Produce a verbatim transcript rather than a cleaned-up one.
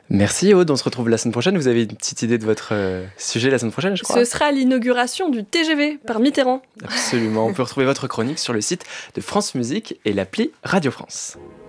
Merci Aude, on se retrouve la semaine prochaine. Vous avez une petite idée de votre euh, sujet la semaine prochaine, je crois. Ce sera l'inauguration du T G V par Mitterrand. Absolument, on peut retrouver votre chronique sur le site de France Musique et l'appli Radio France.